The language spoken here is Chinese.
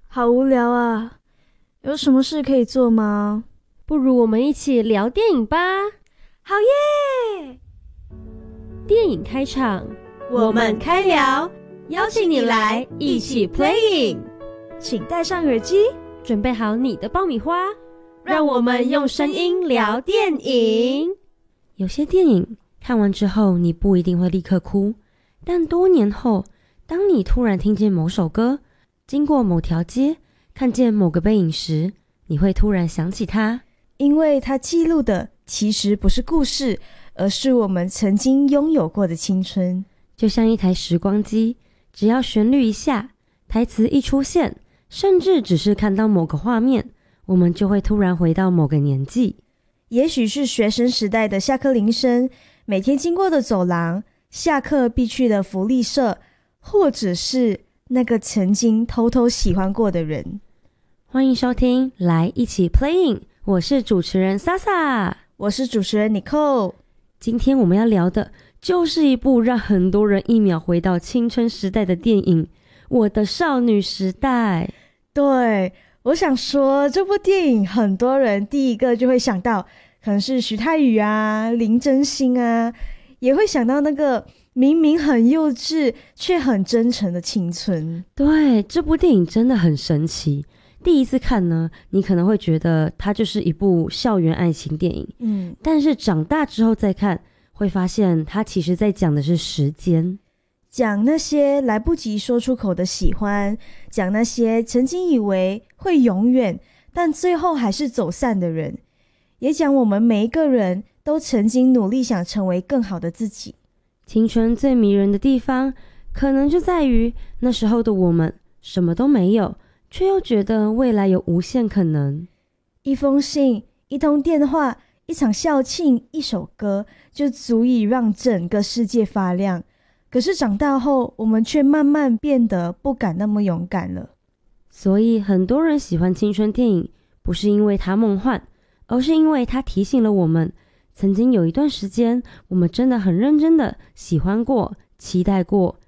好无聊啊，有什么事可以做吗？ 不如我们一起聊电影吧。 好耶！ 电影开场， 我们开聊， 邀请你来一起 playing。 请戴上耳机， 准备好你的爆米花，让我们用声音聊电影。有些电影看完之后，你不一定会立刻哭，但多年后，当你突然听见某首歌，经过某条街，看见某个背影时，你会突然想起它， 因为它记录的其实不是故事，而是我们曾经拥有过的青春。 就像一台时光机，只要旋律一下，台词一出现，甚至只是看到某个画面，我们就会突然回到某个年纪。 也许是学生时代的下课铃声，每天经过的走廊，下课必去的福利社，或者是那个曾经偷偷喜欢过的人。 欢迎收听来一起 playing， 我是主持人 Sasa， 我是主持人 Nicole。 今天我们要聊的就是一部让很多人一秒回到青春时代的电影《我的少女时代》。 对，我想说这部电影很多人第一个就会想到可能是徐太宇啊、林真心啊，也会想到那个明明很幼稚却很真诚的青春。 对，这部电影真的很神奇。第一次看呢，你可能会觉得它就是一部校园爱情电影，但是长大之后再看，会发现它其实在讲的是时间， 讲那些来不及说出口的喜欢，讲那些曾经以为会永远但最后还是走散的人，也讲我们每一个人都曾经努力想成为更好的自己。 青春最迷人的地方可能就在于那时候的我们什么都没有，却又觉得未来有无限可能。 一封信，一通电话，一场校庆，一首歌，就足以让整个世界发亮。可是长大后，我们却慢慢变得不敢那么勇敢了。 所以很多人喜欢青春电影，不是因为它梦幻，而是因为它提醒了我们，曾经有一段时间，我们真的很认真的喜欢过、期待过，